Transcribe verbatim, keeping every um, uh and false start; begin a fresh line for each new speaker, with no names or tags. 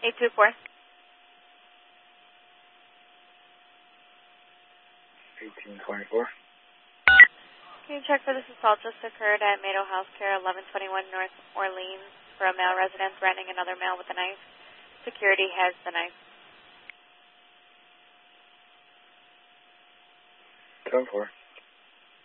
eight two four.
eighteen twenty-four.
Can you check for this assault just occurred at Mado Health Care, eleven twenty-one North Orleans, for a male resident threatening another male with a knife? Security has the knife.
ten four.